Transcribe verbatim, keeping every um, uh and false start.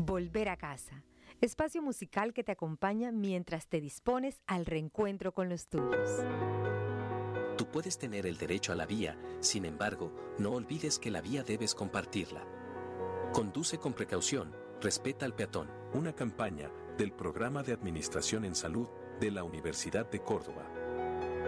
Volver a casa. Espacio musical que te acompaña mientras te dispones al reencuentro con los tuyos. Tú puedes tener el derecho a la vía, sin embargo, no olvides que la vía debes compartirla. Conduce con precaución, respeta al peatón. Una campaña del Programa de Administración en Salud de la Universidad de Córdoba.